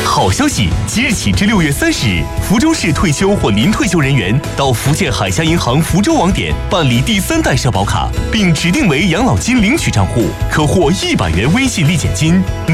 好消息！即日起至6月30日，福州市退休或临退休人员到福建海峡银行福州网点办理第3代社保卡，并指定为养老金领取账户，可获100元微信立减金。